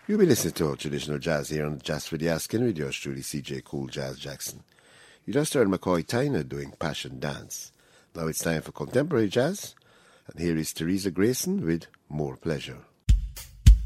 You'll be listening to traditional jazz here on Jazz for the Asking with yours truly, CJ Cool Jazz Jackson. You just heard McCoy Tyner doing Passion Dance. Now it's time for contemporary jazz, and here is Teresa Grayson with More Pleasure.